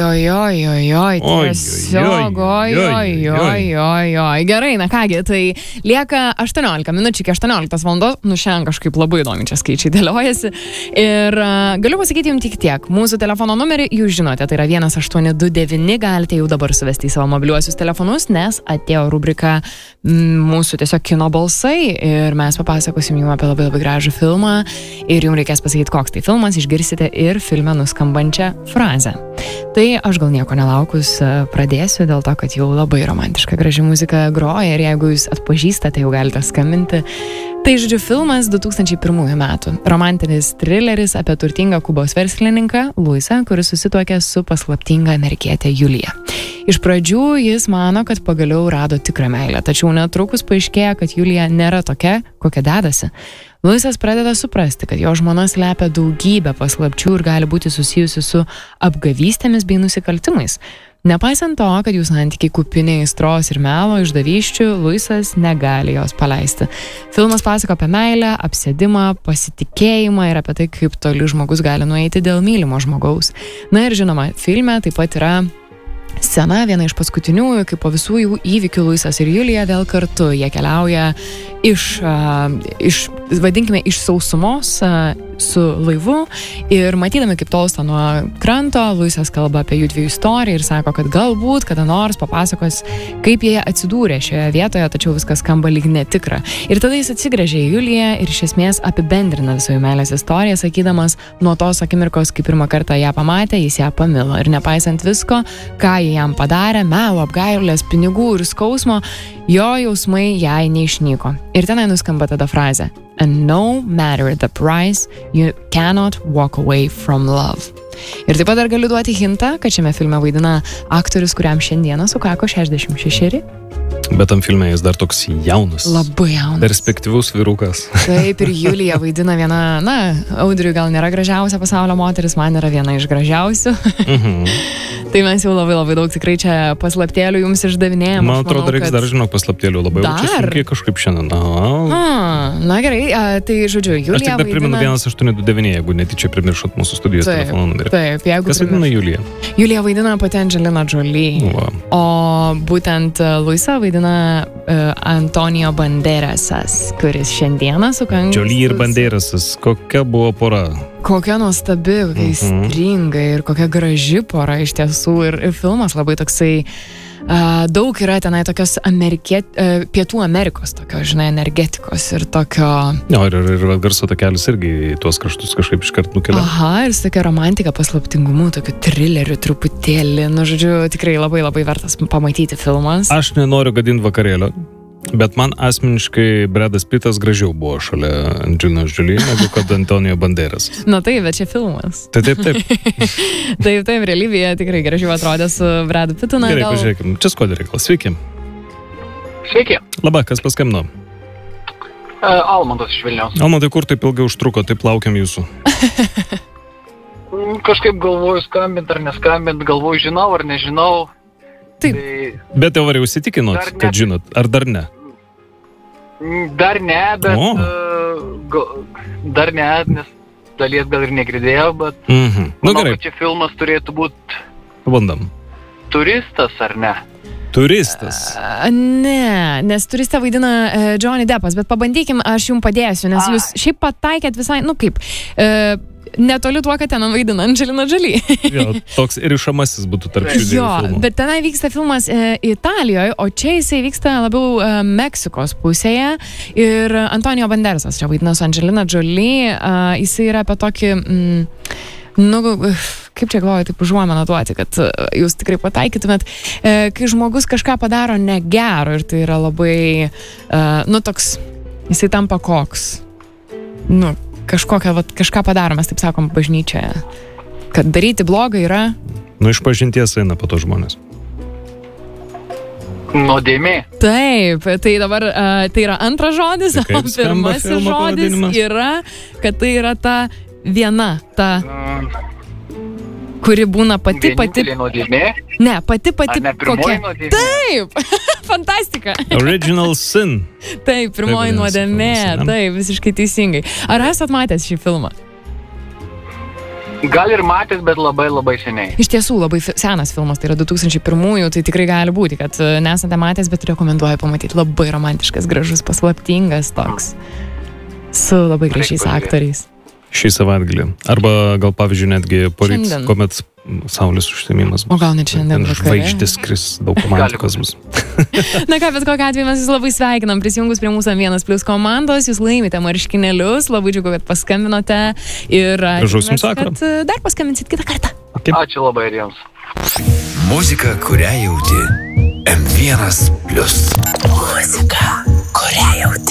tiesiog, Gerai, na kągi, tai lieka 18 minučių iki 18 valandos, šiandien kažkaip labai įdomi čia skaičiai dėliojasi. Ir galiu pasakyti jums tik tiek, mūsų telefono numerį jūs žinote, tai yra 1829, galite jau dabar suvesti į savo mobiliuosius telefonus, nes atėjo rubrika mūsų tiesiog kino balsai ir mes papasakosim jums apie labai gražų filmą ir jums reikės pasakyti, koks tai filmas, išgirsite ir filme nuskambančią frazę. Tai aš gal nieko nelaukus pradėsiu, dėl to, kad jau labai romantiška graži muzika groja ir jeigu jūs atpažįstate, jau galite skambinti. Tai, žodžiu, filmas 2001 metų. Romantinis trileris apie turtingą Kubos verslininką Luisą, kuris susituokė su paslaptinga amerikietė Julija. Iš pradžių jis mano, kad pagaliau rado tikrą meilę, tačiau netrukus paaiškėja, kad Julija nėra tokia, kokia dedasi. Luisas pradeda suprasti, kad jo žmona slepia daugybę paslapčių ir gali būti susijusi su apgavystėmis bei nusikaltimais. Nepaisant to, kad jų santykiai kupini aistros ir melo išdavysčių, Luisas negali jos paleisti. Filmas pasako apie meilę, apsėdimą, pasitikėjimą ir apie tai, kaip toli žmogus gali nueiti dėl mylimo žmogaus. Na ir žinoma, filme taip pat yra scena, viena iš paskutiniųjų, kai po visų jų įvykių Luisas ir Julija vėl kartu. Jie keliauja vadinkime, iš sausumos su laivu ir matydami, kaip tolsta nuo kranto, Luisas kalba apie jų dviejų istoriją ir sako, kad galbūt kada nors papasakos, kaip jie atsidūrė šioje vietoje, tačiau viskas skamba lyg netikra. Ir tada jis atsigręžė į Juliją ir iš esmės apibendrina visą jų meilės istoriją, sakydamas, nuo tos akimirkos, kai pirmą kartą ją pamatė, jis ją pamilo. Ir nepaisant visko, ką jie jam padarė, melo, apgailės, pinigų ir skausmo, jo jausmai jai neišnyko. Ir tenai nuskamba tada frazė: "And no matter the price, you cannot walk away from love." Ir taip pat dar galiu duoti hintą, kad šiame filme vaidina aktorius, kuriam šiandieną sukako 66. Bet tam filme jis dar toks jaunas. Labai jaunas. Perspektyvus vyrukas. Taip, ir Julija vaidina viena, Audriui gal nėra gražiausia pasaulio moteris, man yra viena iš gražiausių. Tai mes jau labai daug tikrai čia paslaptėlių jums išdavinėjame. Man atrodo, reiks dar žinok paslaptėlių labai. Dar? Kažkaip šiandien. Na gerai, tai žodžiu, Julija vaidina... Aš tik dar primenu 1829, jeigu netyčia primiršot mūsų studijos telefoną numerį. Taip, jeigu... Kas vaidina Juliją? Julija vaidina pati Angelina Jolie. O būtent Luisą vaidina Antonio Banderasas, kuris šiandieną sukanka... Jolie ir Banderasas, kokia buvo pora? Kokia nuostabi, kokia įstringa ir kokia graži pora iš tiesų. Ir filmas labai toksai, daug yra tenai tokios Pietų Amerikos, tokio, žinai, energetikos ir tokio... Jo, ir garso takelis irgi į tuos kraštus kažkaip iškart nukelia. Aha, ir su tokia romantika, paslaptingumu, tokiu trileriu truputėlį. Nu, žodžiu, tikrai labai vertas pamatyti filmas. Aš nenoriu gadinti vakarėlio, bet man asmeniškai Bradas Pittas gražiau buvo šalia Angelinos Jolie negu kad Antonio Banderas. Na taip, bet čia filmas. Taip. Taip, realybėje tikrai gražiau atrodė su Bradu Pittu. Gerai, pažiūrėkim. Čia Skuodė reikalas. Sveiki. Sveiki. Labą, kas paskambino? Almantas iš Vilniaus. Almantai, kur taip ilgai užtruko, taip laukiam jūsų? Kažkaip galvoju skambint ar neskambint, galvoju žinau ar nežinau. Taip. Bet jau ar jau įsitikinot, kad žinot, ar dar ne? Dar ne, bet... Dar ne, nes dalies gal ir negirdėjau, bet... Manau, kad čia filmas turėtų būti... Pabandam. Turistas, ar ne? Turistas? Ne, nes turistą vaidina Johnny Deppas, bet pabandykim, aš jums padėsiu, nes jūs šiaip pataikėt visai, netoli tuo, kad ten vaidina Angelina Jolie. Jo, toks ir išamasis būtų tarp šių dviejų filmų. Bet tenai vyksta filmas Italijoje, o čia jisai vyksta labiau Meksikos pusėje. Ir Antonio Banderasas čia vaidina su Angelina Jolie. Jisai yra apie tokį... kaip čia galvoju, taip užuomeną duoti, kad jūs tikrai pataikytumėt, kai žmogus kažką padaro negero ir tai yra labai, toks, jisai tampa koks. Kažką padaro, mes taip sakom bažnyčioje. Kad daryti blogą yra... Iš pažinties eina po to žmonės. Nuodėmė. Taip, tai dabar tai yra antras žodis, o pirmasis žodis yra, kad tai yra ta viena, kuri būna pati... nuodėmė? Ne, pati kokia. Nuodėmė? Taip, fantastika. Original sin. Taip, pirmoji nuodėmė, taip, visiškai teisingai. Ar esat matęs šį filmą? Gal ir matęs, bet labai labai seniai. Iš tiesų, labai senas filmas, tai yra 2001, tai tikrai gali būti, kad nesate matęs, bet rekomenduoju pamatyti. Labai romantiškas, gražus, paslaptingas toks. Su labai gražiais aktoriais. Šį savaitgalį. Arba gal, pavyzdžiui, netgi poryt, kuomet saulės užsiėmimas bus. O gal net šiandien vakare. Žvaigždės kris, daug romantikos bus. Na ką, bet kokiu atveju mes jūs labai sveikinam, prisijungus prie mūsų M1+ komandos, jūs laimite marškinėlius, labai džiugu, kad paskambinote ir kad dar paskambinsit kitą kartą. Okay. Ačiū labai ir jums. Muzika, kurią jauti. M1+. Muzika, kurią jauti.